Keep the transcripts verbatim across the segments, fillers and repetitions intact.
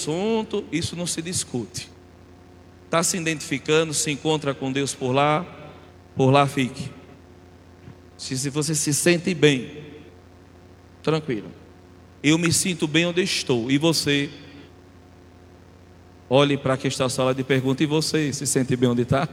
assunto, isso não se discute. Está se identificando, se encontra com Deus por lá, por lá fique. Se, se você se sente bem, tranquilo. Eu me sinto bem onde estou. E você? Olhe para quem está na sala de pergunta. E você se sente bem onde está?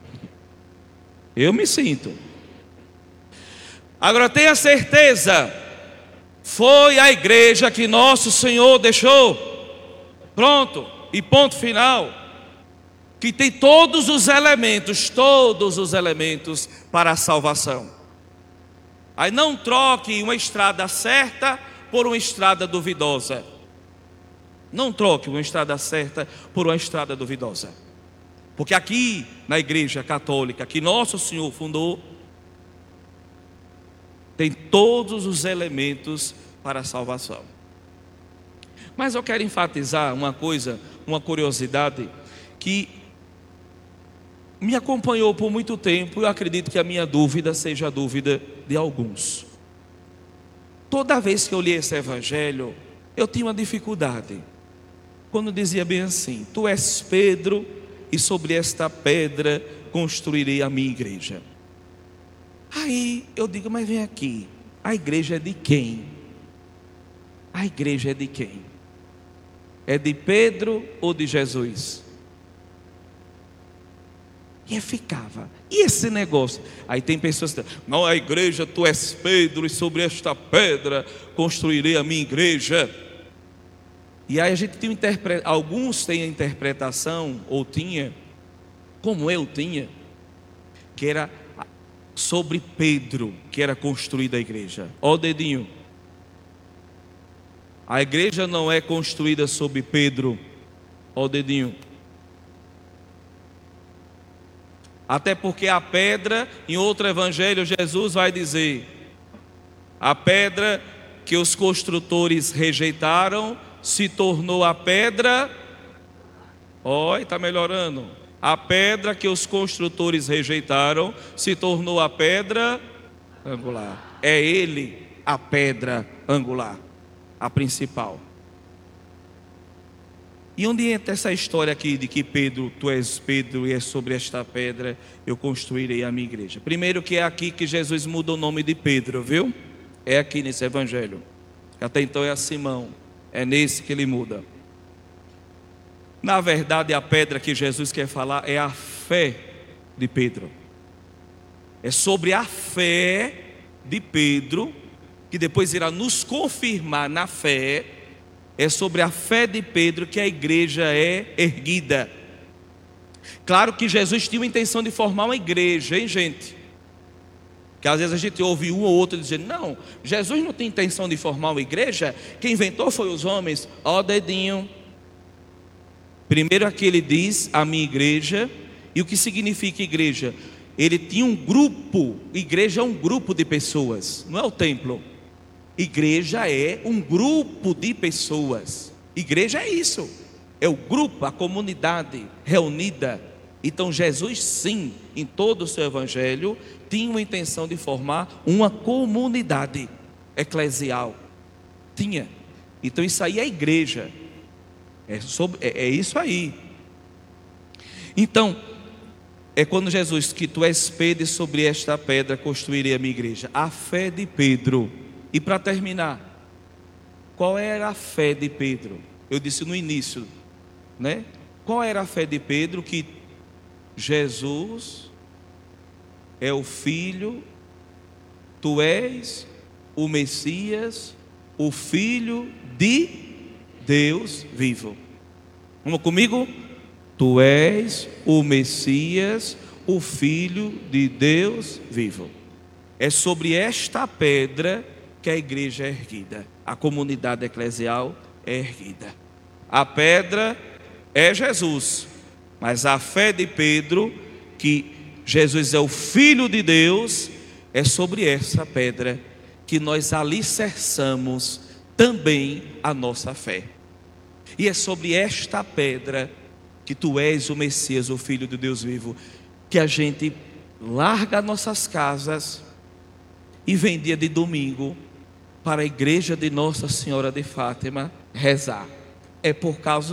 Eu me sinto. Agora tenha certeza, foi a igreja que nosso Senhor deixou. Pronto. E ponto final. Que tem todos os elementos, todos os elementos para a salvação. Aí não troque uma estrada certa por uma estrada duvidosa. Não troque uma estrada certa por uma estrada duvidosa. Porque aqui na igreja católica que nosso Senhor fundou, tem todos os elementos para a salvação. Mas eu quero enfatizar uma coisa, uma curiosidade que me acompanhou por muito tempo. Eu acredito que a minha dúvida seja a dúvida de alguns. Toda vez que eu li esse evangelho, eu tinha uma dificuldade. Quando dizia bem assim: tu és Pedro, e sobre esta pedra construirei a minha igreja. Aí eu digo, mas vem aqui, a igreja é de quem? A igreja é de quem? É de Pedro ou de Jesus? E ficava, e esse negócio? Aí tem pessoas que dizem, não, a igreja, tu és Pedro, e sobre esta pedra construirei a minha igreja. E aí a gente tem interpre... alguns têm a interpretação, ou tinha, como eu tinha, que era sobre Pedro que era construída a igreja. Ó o dedinho. A igreja não é construída sobre Pedro. Ó o dedinho. Até porque a pedra, em outro evangelho, Jesus vai dizer: a pedra que os construtores rejeitaram se tornou a pedra. Olha, está melhorando. A pedra que os construtores rejeitaram se tornou a pedra angular. É ele a pedra angular, a principal. E onde entra essa história aqui de que Pedro, tu és Pedro, e é sobre esta pedra eu construirei a minha igreja? Primeiro que é aqui que Jesus muda o nome de Pedro, viu? É aqui nesse evangelho. Até então é a Simão. É nesse que ele muda. Na verdade, a pedra que Jesus quer falar é a fé de Pedro. É sobre a fé de Pedro, que depois irá nos confirmar na fé. É sobre a fé de Pedro que a igreja é erguida. Claro que Jesus tinha a intenção de formar uma igreja, hein, gente? Que às vezes a gente ouve um ou outro dizendo, não, Jesus não tem intenção de formar uma igreja, quem inventou foi os homens. Ó dedinho. Primeiro aqui ele diz, a minha igreja. E o que significa igreja? Ele tinha um grupo. Igreja é um grupo de pessoas, não é o templo. Igreja é um grupo de pessoas. Igreja é isso, é o grupo, a comunidade reunida. Então Jesus sim, em todo o seu evangelho, tinha uma intenção de formar uma comunidade eclesial. Tinha. Então isso aí é igreja. É, sobre, é, é isso aí. Então, é quando Jesus, que tu és Pedro, e sobre esta pedra construirei a minha igreja. A fé de Pedro. E para terminar, qual era a fé de Pedro? Eu disse no início, né? Qual era a fé de Pedro? Que Jesus é o Filho, tu és o Messias, o Filho de Deus vivo. Vamos comigo? Tu és o Messias, o Filho de Deus vivo. É sobre esta pedra que a igreja é erguida, a comunidade eclesial é erguida. A pedra é Jesus, mas a fé de Pedro, que Jesus é o Filho de Deus, é sobre essa pedra que nós alicerçamos também a nossa fé. E é sobre esta pedra que tu és o Messias, o Filho de Deus vivo, que a gente larga nossas casas e vem dia de domingo para a igreja de Nossa Senhora de Fátima rezar. É por causa